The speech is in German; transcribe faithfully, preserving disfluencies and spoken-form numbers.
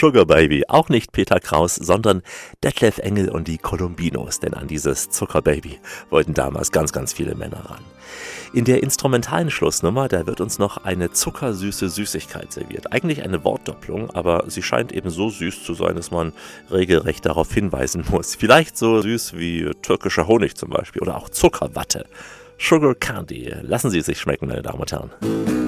Sugar Baby, auch nicht Peter Kraus, sondern Detlef Engel und die Columbinos, denn an dieses Zuckerbaby wollten damals ganz, ganz viele Männer ran. In der instrumentalen Schlussnummer, da wird uns noch eine zuckersüße Süßigkeit serviert. Eigentlich eine Wortdopplung, aber sie scheint eben so süß zu sein, dass man regelrecht darauf hinweisen muss. Vielleicht so süß wie türkischer Honig zum Beispiel oder auch Zuckerwatte. Sugar Candy. Lassen Sie es sich schmecken, meine Damen und Herren.